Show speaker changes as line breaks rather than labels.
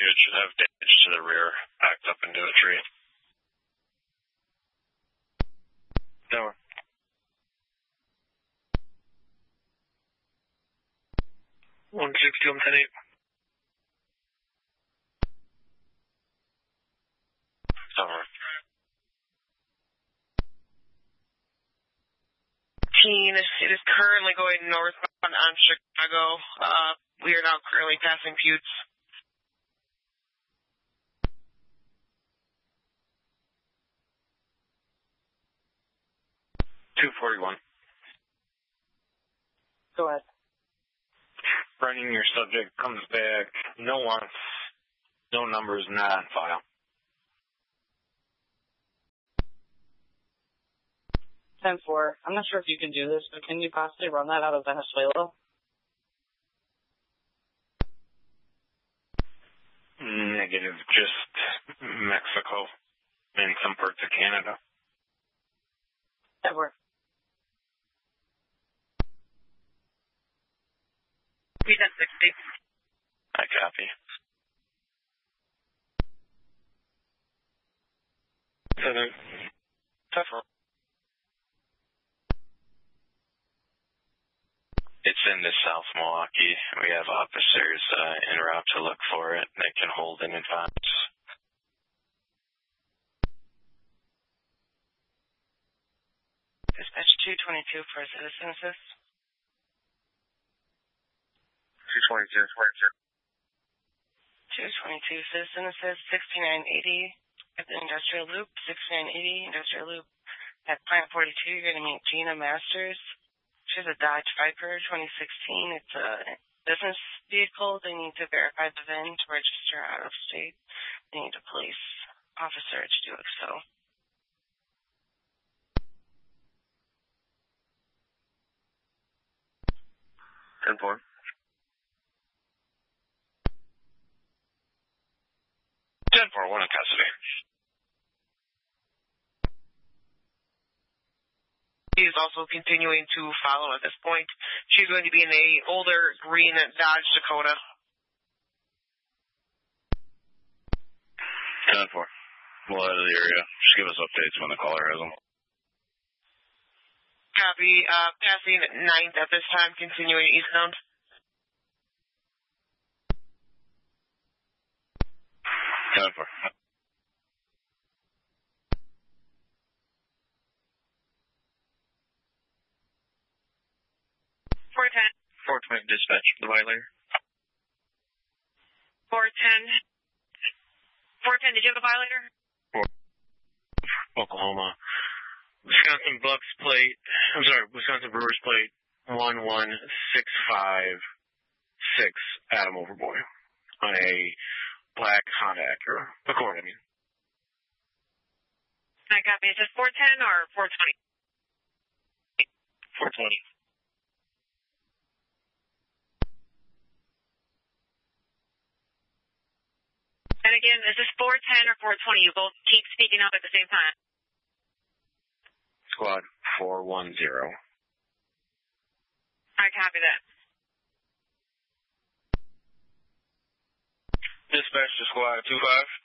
it should have damage to the rear, backed up into a tree.
Tower. 160 on 10-8.
Tower.
It is currently going northbound on Chicago. We are now currently passing Buttes.
.241.
Go ahead.
Running your subject comes back. No wants, no numbers, not on file.
10-4. I'm not sure if you can do this, but can you possibly run that out of Venezuela?
Negative, just Mexico and some parts of Canada.
Edward. We got 60.
I copy.
7. Tougher.
It's in the South Milwaukee. We have officers en route to look for it. They can hold in advance.
Dispatch 222 for citizen assist.
222.
222 citizen assist, 6980 at the Industrial Loop, 6980 Industrial Loop at Plant 42. You're going to meet Gina Masters. She's a Dodge Viper 2016. It's a business vehicle. They need to verify the VIN to register out of state. They need a police officer to do it so.
.10-4.
10-4, 1 in custody.
She is also continuing to follow at this point. She's going to be in a older green Dodge Dakota.
10-4. We'll head to the area. Just give us updates when the caller has them.
Copy. Passing 9th at this time, continuing eastbound.
10-4.
410.
420 dispatch for the violator.
410. 410, did you have a violator?
Oklahoma. Wisconsin Bucks plate, Wisconsin Brewers plate 11656 Adam Overboy on a black Honda Acura. Accord, I mean.
I copy. Is this 410 or 420?
420.
And again, is this 410 or 420? You both keep speaking up at the same time.
Squad 410.
I copy that.
Dispatch to squad 25.